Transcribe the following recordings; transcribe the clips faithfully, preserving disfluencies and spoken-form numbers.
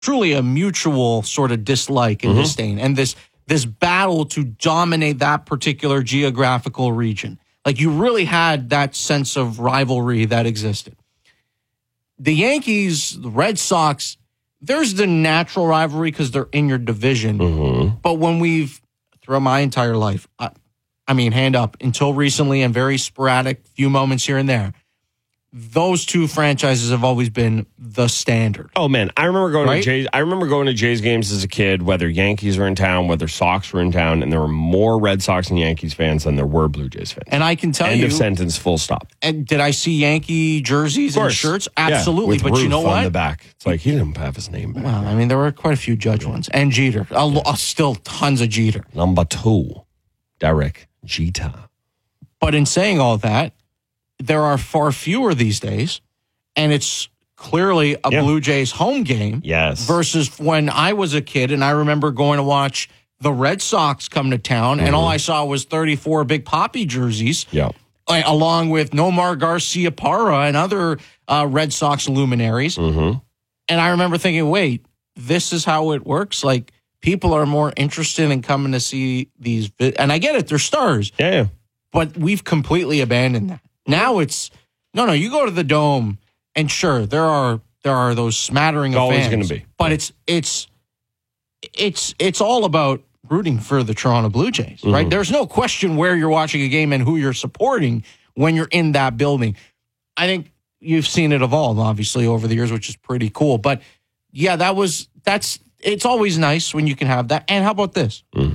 truly a mutual sort of dislike and mm-hmm. disdain, and this this battle to dominate that particular geographical region. Like, you really had that sense of rivalry that existed. The Yankees, the Red Sox, there's the natural rivalry because they're in your division. Mm-hmm. But when we've, throughout my entire life, I, I mean, hand up, until recently and very sporadic, few moments here and there, those two franchises have always been the standard. Oh man, I remember going right? to Jays. I remember going to Jays games as a kid, whether Yankees were in town, whether Sox were in town, and there were more Red Sox and Yankees fans than there were Blue Jays fans. And I can tell End you, of sentence, full stop. And did I see Yankee jerseys and shirts? Absolutely, yeah, but Ruth you know what? On the back, it's like he didn't have his name back. Well, I mean, there were quite a few Judge ones, and Jeter. Uh, uh, still tons of Jeter. Number two, Derek Jeter. But in saying all that, there are far fewer these days. And it's clearly a yeah. Blue Jays home game. Yes. Versus when I was a kid and I remember going to watch the Red Sox come to town mm-hmm. and all I saw was thirty-four Big Papi jerseys. Yeah. Along with Nomar Garciaparra and other uh, Red Sox luminaries. Mm-hmm. And I remember thinking, wait, this is how it works? Like, people are more interested in coming to see these. And I get it, they're stars. Yeah, yeah. But we've completely abandoned that. Now it's, no, no, you go to the Dome. And sure, there are there are those smattering it's of always fans, going to be, but it's it's it's it's all about rooting for the Toronto Blue Jays, right? Mm-hmm. There's no question where you're watching a game and who you're supporting when you're in that building. I think you've seen it evolve, obviously, over the years, which is pretty cool. But yeah, that was that's it's always nice when you can have that. And how about this? Mm.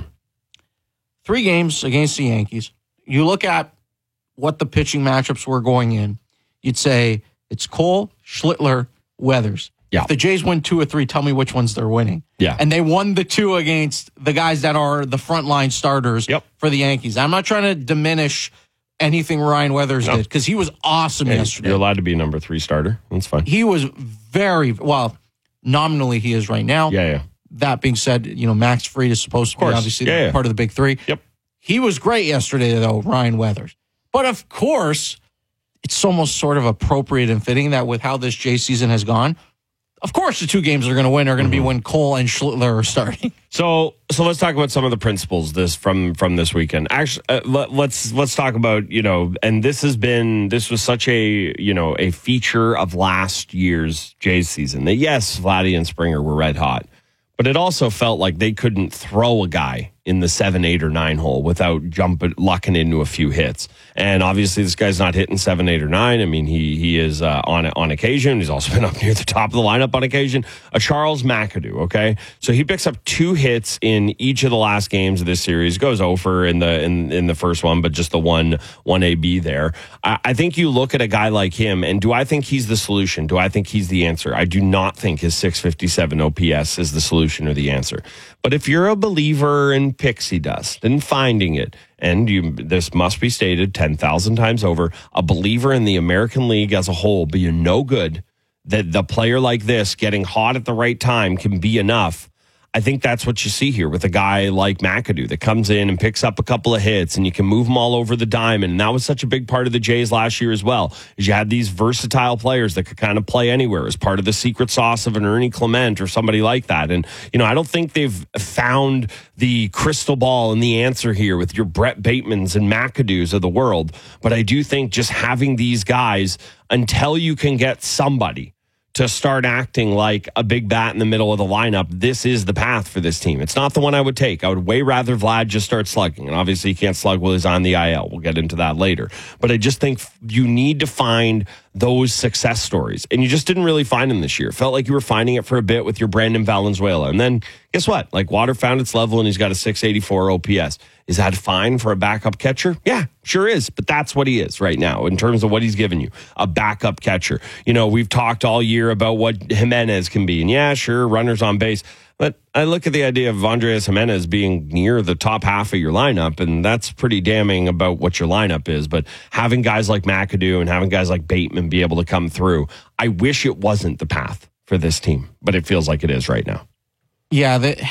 Three games against the Yankees. You look at what the pitching matchups were going in. You'd say. It's Cole, Schlittler, Weathers. Yeah. If the Jays win two or three, tell me which ones they're winning. Yeah. And they won the two against the guys that are the frontline starters yep. for the Yankees. I'm not trying to diminish anything Ryan Weathers no. did because he was awesome hey, yesterday. You're allowed to be a number three starter. That's fine. He was very, well, nominally he is right now. Yeah, yeah. That being said, you know, Max Fried is supposed to be obviously yeah, yeah. part of the big three. Yep. He was great yesterday, though, Ryan Weathers. But of course, it's almost sort of appropriate and fitting that with how this J season has gone, of course the two games they're going to win are going to mm-hmm. be when Cole and Schlittler are starting. So, so let's talk about some of the principles this from from this weekend. Actually, uh, let, let's let's talk about you know, and this has been this was such a you know a feature of last year's Jays season. That yes, Vladdy and Springer were red hot, but it also felt like they couldn't throw a guy in the seven, eight, or nine hole without jumping, lucking into a few hits. And obviously, this guy's not hitting seven, eight, or nine. I mean, he he is uh, on on occasion. He's also been up near the top of the lineup on occasion. A Charles McAdoo, okay? So he picks up two hits in each of the last games of this series. Goes over in the in, in the first one, but just the one one A B there. I, I think you look at a guy like him, and do I think he's the solution? Do I think he's the answer? I do not think his six fifty-seven O P S is the solution or the answer. But if you're a believer in pixie dust and finding it, and you, this must be stated ten thousand times over, a believer in the American League as a whole being no good, that the player like this getting hot at the right time can be enough. I think that's what you see here with a guy like McAdoo that comes in and picks up a couple of hits and you can move them all over the diamond. And that was such a big part of the Jays last year as well, is you had these versatile players that could kind of play anywhere as part of the secret sauce of an Ernie Clement or somebody like that. And, you know, I don't think they've found the crystal ball and the answer here with your Brett Batemans and McAdoos of the world. But I do think just having these guys until you can get somebody to start acting like a big bat in the middle of the lineup, this is the path for this team. It's not the one I would take. I would way rather Vlad just start slugging. And obviously he can't slug while he's on the I L. We'll get into that later. But I just think you need to find those success stories. And you just didn't really find them this year. Felt like you were finding it for a bit with your Brandon Valenzuela. And then guess what? Like water found its level and he's got a six eighty-four O P S. Is that fine for a backup catcher? Yeah, sure is. But that's what he is right now in terms of what he's given you, a backup catcher. You know, we've talked all year about what Jimenez can be. And yeah, sure, runners on base. But I look at the idea of Andres Jimenez being near the top half of your lineup, and that's pretty damning about what your lineup is. But having guys like McAdoo and having guys like Bateman be able to come through, I wish it wasn't the path for this team, but it feels like it is right now. Yeah, the,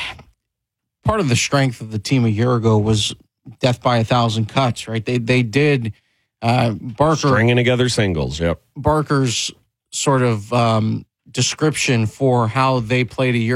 part of the strength of the team a year ago was death by a thousand cuts, right? They they did uh, Barker stringing together singles. Yep, Barker's sort of um, description for how they played a year